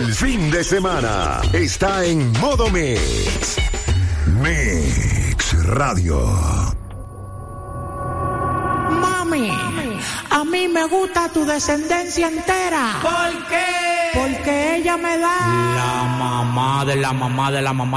el fin de semana está en Modo Mix. Mix Radio. Mami, a mí me gusta tu descendencia entera. ¿Por qué? Porque ella me da la mamá de la mamá de la mamá